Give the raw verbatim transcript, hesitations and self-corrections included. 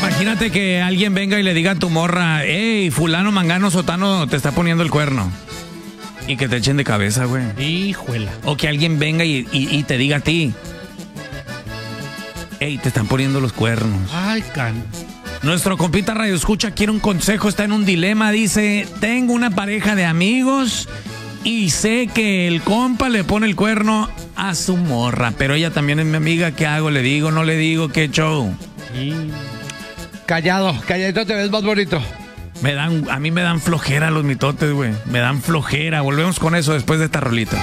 imagínate que alguien venga y le diga a tu morra, hey, fulano, mangano, sotano, te está poniendo el cuerno. Y que te echen de cabeza, güey. Híjuela. O que alguien venga y, y, y te diga a ti, hey, te están poniendo los cuernos. Ay, can. Nuestro compita Radio Escucha quiere un consejo, está en un dilema, dice, tengo una pareja de amigos y sé que el compa le pone el cuerno a su morra, pero ella también es mi amiga, ¿qué hago? ¿Le digo? ¿No le digo? ¿Qué show? Y... Callado, calladito te ves más bonito. Me dan, a mí me dan flojera los mitotes, güey. Me dan flojera. Volvemos con eso después de esta rolita.